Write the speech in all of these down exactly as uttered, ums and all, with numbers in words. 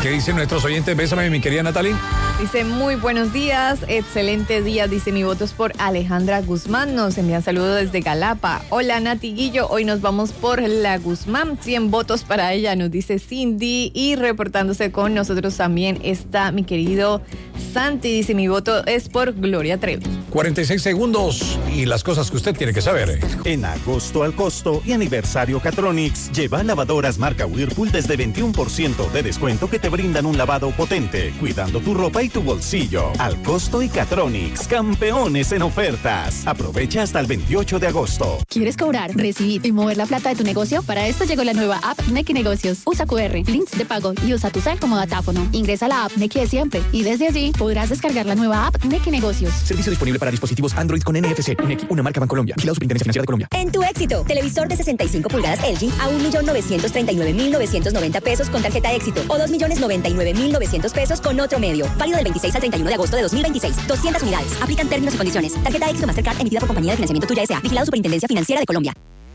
¿Qué dicen nuestros oyentes? Bésame, mi querida Natalie. Dice, muy buenos días, excelente día. Dice, mi voto es por Alejandra Guzmán. Nos envía saludos desde Galapa. Hola, Nati Guillo. Hoy nos vamos por la Guzmán. cien votos para ella, nos dice Cindy. Y reportándose con nosotros también está mi querido Santi. Dice, mi voto es por Gloria Trevi. cuarenta y seis segundos y las cosas que usted tiene que saber. En agosto al costo y aniversario Catronics, lleva lavadoras marca Whirlpool desde veintiuno por ciento de descuento que te brindan un lavado potente, cuidando tu ropa y tu bolsillo. Al costo y Catronics, campeones en ofertas. Aprovecha hasta el veintiocho de agosto. ¿Quieres cobrar, recibir y mover la plata de tu negocio? Para esto llegó la nueva app Nequi Negocios. Usa cu erre, links de pago y usa tu cel como datáfono. Ingresa a la app Nequi de siempre y desde allí podrás descargar la nueva app Nequi Negocios. Servicio disponible para dispositivos Android con N F C. Nequi, una marca Bancolombia. Vigilado Superintendencia Financiera de Colombia. En tu éxito, televisor de sesenta y cinco pulgadas L G a un millón novecientos treinta y nueve mil novecientos noventa pesos con tarjeta éxito o dos millones noventa y nueve mil novecientos pesos con otro medio. Válido del veintiséis al treinta y uno de agosto de dos mil veintiséis. doscientas unidades. Aplican términos y condiciones. Tarjeta éxito Mastercard emitida por Compañía de Financiamiento Tuya S A. Vigilado Superintendencia Financiera de Colombia.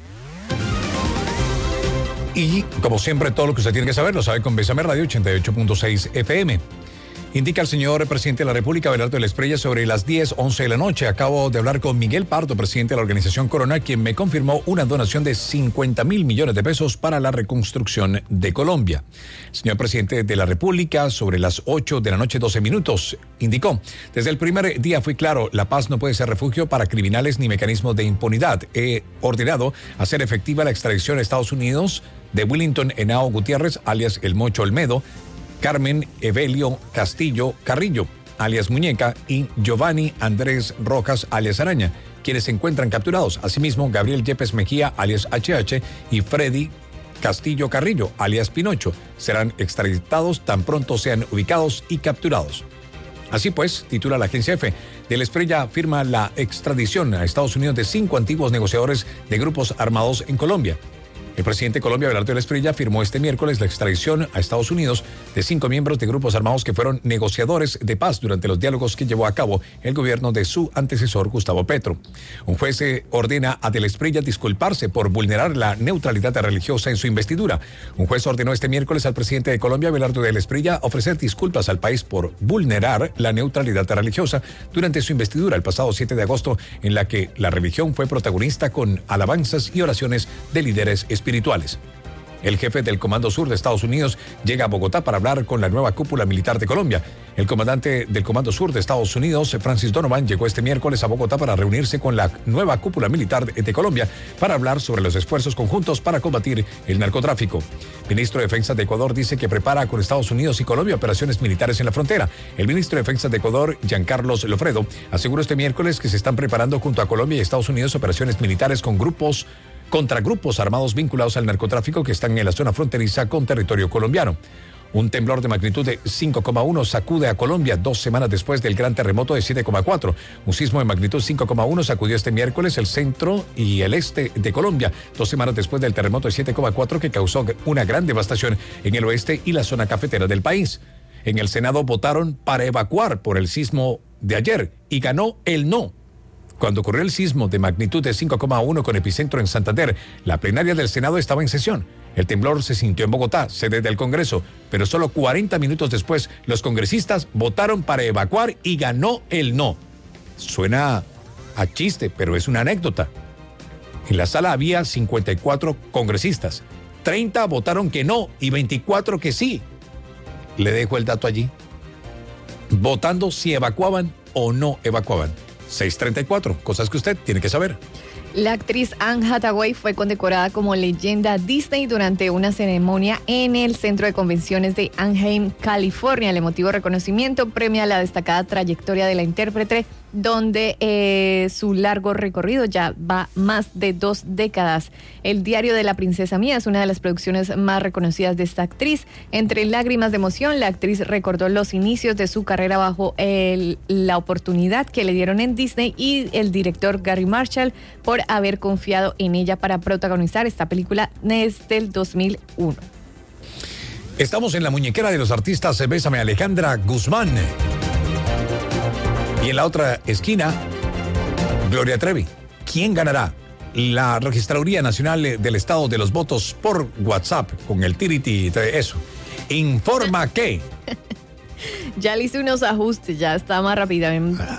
Y, como siempre, todo lo que usted tiene que saber lo sabe con Bésame Radio ochenta y ocho punto seis F M. Indica el señor presidente de la República, Abelardo de la Espriella, sobre las diez once de la noche. Acabo de hablar con Miguel Pardo, presidente de la organización Corona, quien me confirmó una donación de cincuenta mil millones de pesos para la reconstrucción de Colombia. El señor presidente de la República, sobre las ocho de la noche, doce minutos, indicó: desde el primer día fui claro, la paz no puede ser refugio para criminales ni mecanismo de impunidad. He ordenado hacer efectiva la extradición a Estados Unidos de Willington Henao Gutiérrez, alias El Mocho Olmedo, Carmen Evelio Castillo Carrillo, alias Muñeca, y Giovanni Andrés Rojas, alias Araña, quienes se encuentran capturados. Asimismo, Gabriel Yepes Mejía, alias H H, y Freddy Castillo Carrillo, alias Pinocho, serán extraditados tan pronto sean ubicados y capturados. Así pues, titula la agencia F, de la Espriella firma la extradición a Estados Unidos de cinco antiguos negociadores de grupos armados en Colombia. El presidente de Colombia, Abelardo de la Espriella, firmó este miércoles la extradición a Estados Unidos de cinco miembros de grupos armados que fueron negociadores de paz durante los diálogos que llevó a cabo el gobierno de su antecesor, Gustavo Petro. Un juez ordena a de la Espriella disculparse por vulnerar la neutralidad religiosa en su investidura. Un juez ordenó este miércoles al presidente de Colombia, Abelardo de la Espriella, ofrecer disculpas al país por vulnerar la neutralidad religiosa durante su investidura el pasado siete de agosto, en la que la religión fue protagonista con alabanzas y oraciones de líderes espirituales. espirituales. El jefe del Comando Sur de Estados Unidos llega a Bogotá para hablar con la nueva cúpula militar de Colombia. El comandante del Comando Sur de Estados Unidos, Francis Donovan, llegó este miércoles a Bogotá para reunirse con la nueva cúpula militar de Colombia para hablar sobre los esfuerzos conjuntos para combatir el narcotráfico. El ministro de Defensa de Ecuador dice que prepara con Estados Unidos y Colombia operaciones militares en la frontera. El ministro de Defensa de Ecuador, Giancarlos Lofredo, aseguró este miércoles que se están preparando junto a Colombia y Estados Unidos operaciones militares con grupos contra grupos armados vinculados al narcotráfico que están en la zona fronteriza con territorio colombiano. Un temblor de magnitud de cinco coma uno sacude a Colombia dos semanas después del gran terremoto de siete coma cuatro. Un sismo de magnitud cinco coma uno sacudió este miércoles el centro y el este de Colombia, dos semanas después del terremoto de siete coma cuatro que causó una gran devastación en el oeste y la zona cafetera del país. En el Senado votaron para evacuar por el sismo de ayer y ganó el no. Cuando ocurrió el sismo de magnitud de cinco coma uno con epicentro en Santander, la plenaria del Senado estaba en sesión. El temblor se sintió en Bogotá, sede del Congreso, pero solo cuarenta minutos después, los congresistas votaron para evacuar y ganó el no. Suena a chiste, pero es una anécdota. En la sala había cincuenta y cuatro congresistas. treinta votaron que no y veinticuatro que sí. Le dejo el dato allí. Votando si evacuaban o no evacuaban. seis treinta y cuatro, cosas que usted tiene que saber. La actriz Anne Hathaway fue condecorada como leyenda Disney durante una ceremonia en el Centro de Convenciones de Anaheim, California. El emotivo reconocimiento premia la destacada trayectoria de la intérprete, donde eh, su largo recorrido ya va más de dos décadas. El diario de la princesa Mía es una de las producciones más reconocidas de esta actriz. Entre lágrimas de emoción, la actriz recordó los inicios de su carrera bajo el, la oportunidad que le dieron en Disney y el director Gary Marshall por haber confiado en ella para protagonizar esta película desde el dos mil uno. Estamos en la muñequera de los artistas. Bésame, Alejandra Guzmán. Y en la otra esquina, Gloria Trevi. ¿Quién ganará? La Registraduría Nacional del Estado de los Votos por WhatsApp, con el tiriti y eso. informa que... Ya le hice unos ajustes, ya está más rápida.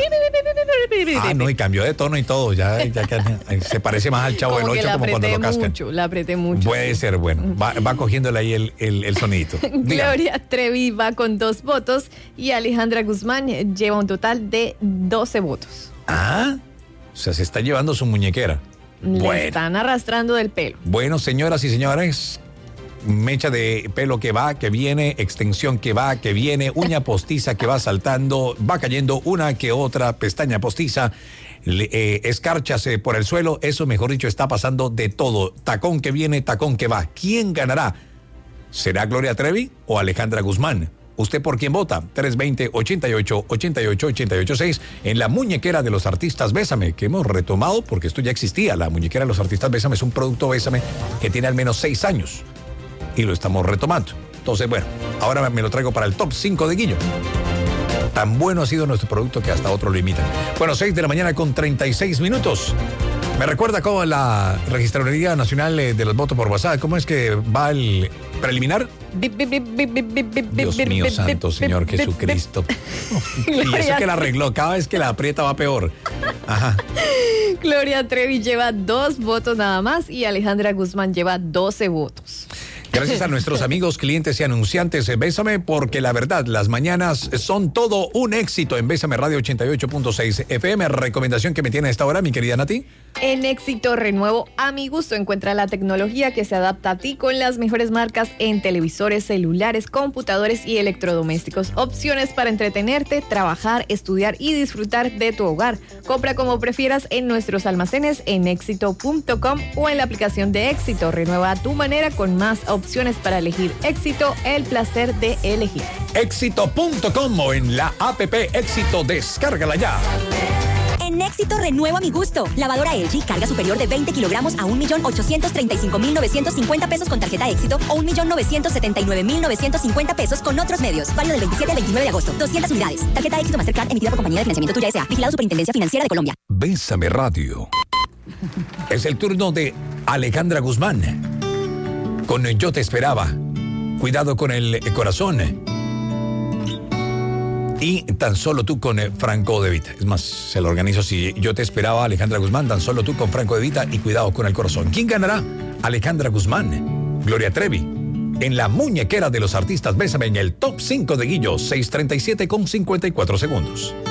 Ah, no, y cambió de tono y todo. Ya, ya que se parece más al Chavo del Ocho como cuando lo cascan. Mucho, la apreté mucho. Puede sí. ser, bueno. Va, va cogiéndole ahí el, el, el sonidito. Gloria Trevi va con dos votos y Alejandra Guzmán lleva un total de doce votos. Ah, o sea, se está llevando su muñequera. Le Bueno. están arrastrando del pelo. Bueno, señoras y señores, mecha de pelo que va, que viene, extensión que va, que viene, uña postiza que va saltando, va cayendo una que otra pestaña postiza, le- eh, escárchase por el suelo, eso mejor dicho está pasando de todo, tacón que viene, tacón que va. ¿Quién ganará? ¿Será Gloria Trevi o Alejandra Guzmán? ¿Usted por quién vota? tres veinte, ochenta y ocho, ochenta y ocho, ochenta y ocho seis en la muñequera de los artistas Bésame, que hemos retomado porque esto ya existía. La muñequera de los artistas Bésame es un producto Bésame que tiene al menos seis años y lo estamos retomando. Entonces, bueno, ahora me lo traigo para el top cinco de Guillo. Tan bueno ha sido nuestro producto que hasta otro lo imitan. Bueno, seis de la mañana con treinta y seis minutos. Me recuerda cómo la Registraduría Nacional eh, de los Votos por WhatsApp, ¿cómo es que va el preliminar? Dios mío santo, Señor Jesucristo. Y eso que la arregló, cada vez que la aprieta va peor. Ajá. Gloria Trevi lleva dos votos nada más y Alejandra Guzmán lleva doce votos. Gracias a nuestros amigos, clientes y anunciantes de Bésame, porque la verdad, las mañanas son todo un éxito en Bésame Radio ochenta y ocho punto seis F M. Recomendación que me tiene a esta hora, mi querida Nati. En Éxito Renuevo, a mi gusto, encuentra la tecnología que se adapta a ti con las mejores marcas en televisores, celulares, computadores y electrodomésticos. Opciones para entretenerte, trabajar, estudiar y disfrutar de tu hogar. Compra como prefieras en nuestros almacenes en éxito punto com o en la aplicación de Éxito. Renueva a tu manera con más opciones para elegir. Éxito, el placer de elegir. éxito punto com o en la app Éxito, descárgala ya. En Éxito renuevo a mi gusto. Lavadora L G, carga superior de veinte kilogramos a un millón ochocientos treinta y cinco mil novecientos cincuenta pesos con tarjeta Éxito o un millón novecientos setenta y nueve mil novecientos cincuenta pesos con otros medios. Válido del veintisiete al veintinueve de agosto. doscientas unidades. Tarjeta Éxito Mastercard emitida por Compañía de Financiamiento Tuya S A. Vigilado Superintendencia Financiera de Colombia. Bésame Radio. Es el turno de Alejandra Guzmán. Con Yo Te Esperaba. Cuidado con el corazón. Y Tan Solo Tú con eh, Franco De Vita. Es más, se lo organizo así. Yo Te Esperaba, Alejandra Guzmán, Tan Solo Tú con Franco De Vita y Cuidado con el Corazón. ¿Quién ganará? Alejandra Guzmán, Gloria Trevi. En la muñequera de los artistas Bésame en el top cinco de Guillo, seis treinta y siete con cincuenta y cuatro segundos.